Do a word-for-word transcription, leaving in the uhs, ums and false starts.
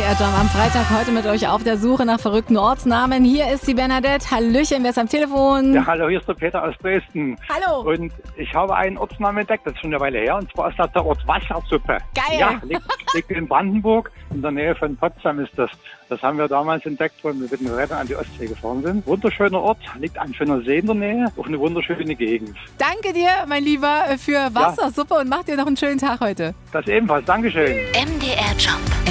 R Jam am Freitag heute mit euch auf der Suche nach verrückten Ortsnamen. Hier ist die Bernadette. Hallöchen, wer ist am Telefon? Ja, hallo, hier ist der Peter aus Dresden. Hallo. Und ich habe einen Ortsnamen entdeckt, das ist schon eine Weile her, und zwar ist das der Ort Wassersuppe. Geil. Ja, liegt, liegt in Brandenburg, in der Nähe von Potsdam ist das. Das haben wir damals entdeckt, wo wir mit den Rädern an die Ostsee gefahren sind. Wunderschöner Ort, liegt ein schöner See in der Nähe, auch eine wunderschöne Gegend. Danke dir, mein Lieber, für Wassersuppe und mach dir noch einen schönen Tag heute. Das ebenfalls, Dankeschön. M D R Jump.